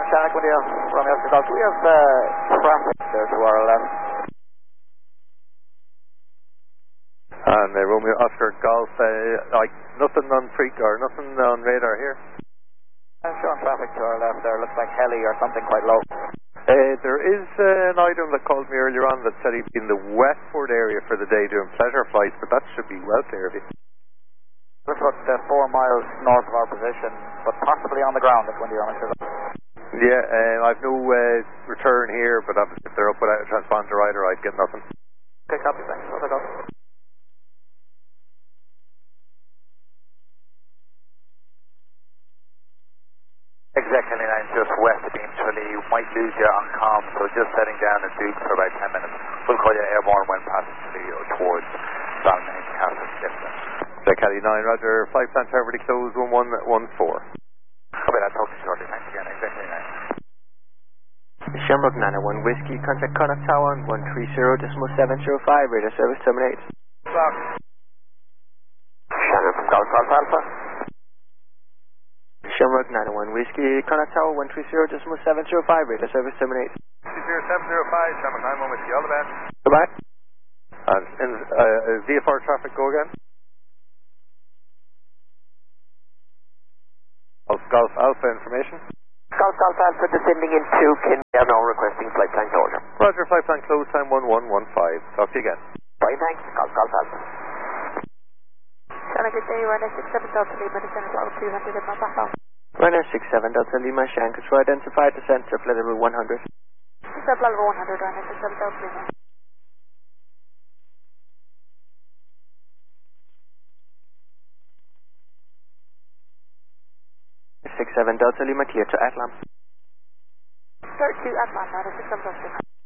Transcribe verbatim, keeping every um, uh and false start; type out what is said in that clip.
Jack, when you have Romeo Oscar Golf, do we have uh, traffic there to our left? And uh, Romeo Oscar Golf, uh, like nothing on freak or nothing on radar here. I'm showing traffic to our left there. Looks like heli or something quite low. Uh, there is uh, an item that called me earlier on that said he'd be in the Westport area for the day doing pleasure flights, but that should be well clear of you. Looks about uh, four miles north of our position, but possibly on the ground if Windy Oscar Golf. Yeah, uh, I've no uh, return here, but obviously if they're up without a transponder either, I'd get nothing. Okay, copy, thanks. Oscar Golf. Exec heading just west of Beamsville. You might lose you on comm, so just setting down at Duke for about ten minutes. We'll call you airborne when passing to you towards Balmain Castle Distance. Exec Cali nine, roger. Flight plan terribly closed one one one four. Okay, I'll talk to you shortly. Thanks again, Exec heading nine. Shamrock nine oh one Whiskey, contact Connaught Tower on one three zero decimal seven zero five, radar service terminate. Clock. Shannon from Golf Golf Alpha. Shamrock nine oh one Whiskey, Connaught Tower one three zero decimal seven zero five, radar service terminate. two zero seven zero five, Shamrock nine one Whiskey, all the best. Goodbye. And in, uh, V F R traffic go again? Golf, Golf Alpha information. Golf Golf Alpha descending into Kenya now requesting flight plan closure. Roger, flight plan close time one one one five. Talk to you again. Bye, thanks. Golf Golf Alpha. Have a good day, runner six seven Delta Lima, descend level two hundred at Mount Buffalo. Runner six seven Delta Lima, Shan control identified, descent to flight level one hundred. Descent level one hundred, runner six seven Delta Lima. six seven Delta Lima, clear to Atlam. Start to Atlan, runner six seven Delta Lima.